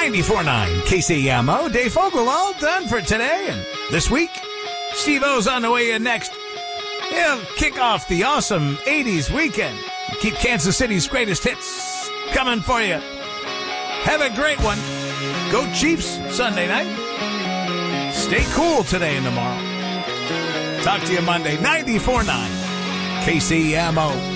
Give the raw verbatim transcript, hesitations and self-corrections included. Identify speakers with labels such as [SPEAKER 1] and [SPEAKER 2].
[SPEAKER 1] ninety-four point nine K C M O. Dave Fogel all done for today. And this week, Steve O's on the way in next. He'll kick off the awesome eighties weekend. Keep Kansas City's greatest hits coming for you. Have a great one. Go Chiefs Sunday night. Stay cool today and tomorrow. Talk to you Monday. ninety-four point nine K C M O.